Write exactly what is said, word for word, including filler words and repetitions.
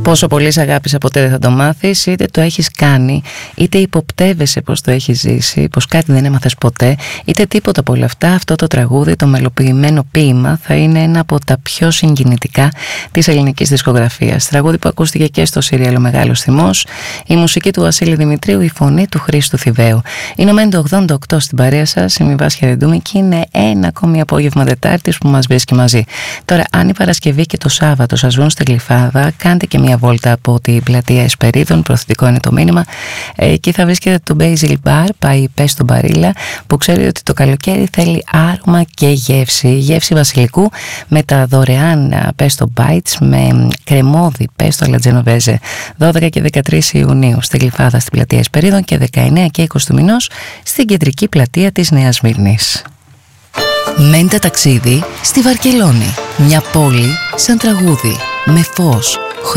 πόσο πολύ σε αγάπησα ποτέ δεν θα το μάθεις, είτε το έχεις κάνει, είτε υποπτεύεσαι πως το έχεις ζήσει, πως κάτι δεν έμαθες ποτέ, είτε τίποτα από όλα αυτά. Αυτό το τραγούδι, το μελοποιημένο ποίημα, θα είναι ένα από τα πιο συγκινητικά της ελληνικής δισκογραφίας. Τραγούδι που ακούστηκε και στο σύριαλ Ο Μεγάλος Θυμός, η μουσική του Βασίλη Δημητρίου, η φωνή του Χρήστου Θηβαίου. Είναι ο Μέντο ογδόντα οκτώ στην παρέα σας, είμαι η Βάσια Ρεντούμη και είναι ένα ακόμη απόγευμα Τετάρτης που μας βρίσκει μαζί. Τώρα, αν η Παρασκευή και το Σάββατο σας βγουν στη Γλυφάδα, κάντε και μια βόλτα από την πλατεία Εσπερίδων, προωθητικό είναι το μήνυμα. Εκεί θα βρίσκεται το Basil Bar, πάει πες στον Μπαρίλα, που ξέρει ότι το καλοκαίρι θέλει άρωμα και γεύση. Γεύση βασιλικού με τα δωρεάν πες στο Bites, με κρεμόδι πες στο Λατζενοβέζε. δώδεκα και δεκατρείς Ιουνίου στη Γλυφάδα στην πλατεία Εσπερίδων και δεκαεννέα και είκοσι του μηνός στην κεντρική πλατεία της Νέας Σμύρνης. Μέντα ταξίδι στη Βαρκελόνη. Μια πόλη σαν τραγούδι, με φως,